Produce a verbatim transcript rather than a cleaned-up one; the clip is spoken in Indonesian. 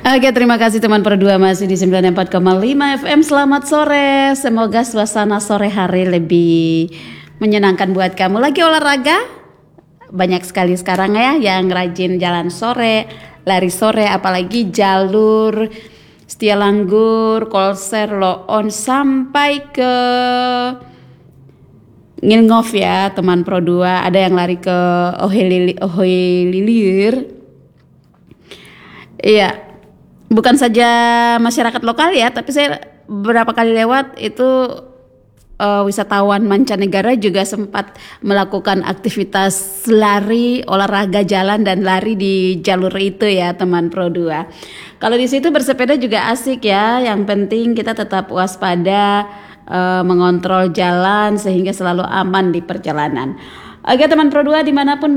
Oke, terima kasih teman Perdua masih di sembilan puluh empat koma lima F M. Selamat sore. Semoga suasana sore hari lebih menyenangkan buat kamu. Lagi olahraga? Banyak sekali sekarang ya yang rajin jalan sore, lari sore, apalagi jalur Setialanggur, Kolser, Loon sampai ke Ngilngov ya teman Pro dua. Ada yang lari ke Ohelilir. Iya, bukan saja masyarakat lokal ya, tapi saya beberapa kali lewat itu uh, wisatawan mancanegara juga sempat melakukan aktivitas lari, olahraga jalan dan lari di jalur itu ya teman Pro dua. Kalau di situ bersepeda juga asik ya, yang penting kita tetap waspada, uh, mengontrol jalan sehingga selalu aman di perjalanan. Oke teman Pro dua dimanapun